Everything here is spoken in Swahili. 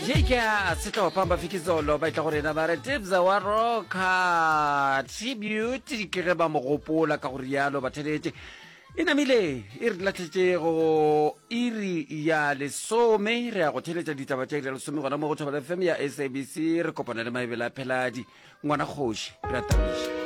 Jeka sita wapamba fikizolo ba itla gore na bare tibza wa roka tribute ke ba mogopola ka gore yalo ba theletse inamile re latlhetse go iri ya lesome re ya go theletsa ditaba tsa iri ya lesome gona mo go thobela FM ya SABC re kopana le maebela pheladi ngwana kgoši re a tabiša